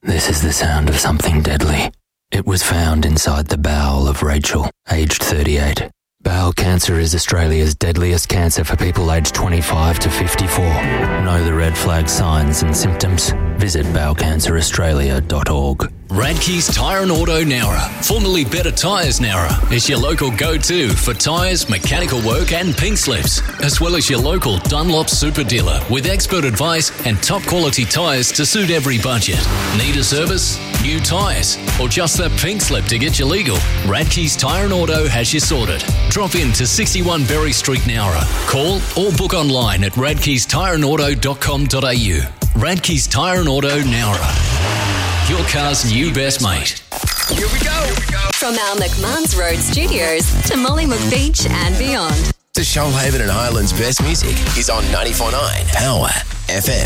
This is the sound of something deadly. It was found inside the bowel of Rachel, aged 38. Bowel cancer is Australia's deadliest cancer for people aged 25 to 54. Know the red flag signs and symptoms? Visit bowelcanceraustralia.org. Radke's Tyre and Auto Nowra, formerly Better Tyres Nowra, is your local go-to for tyres, mechanical work and pink slips, as well as your local Dunlop super dealer with expert advice and top quality tyres to suit every budget. Need a service? New tyres? Or just that pink slip to get you legal? Radke's Tyre and Auto has you sorted. Drop in to 61 Berry Street Nowra. Call or book online at radkestyreandauto.com.au. Radke's Tyre and Auto Nowra. Your car's new best mate. Here we go. From our McMahon's Road studios to Mollymook Beach and beyond. The Shoalhaven and Highlands best music is on 94.9 Power FM.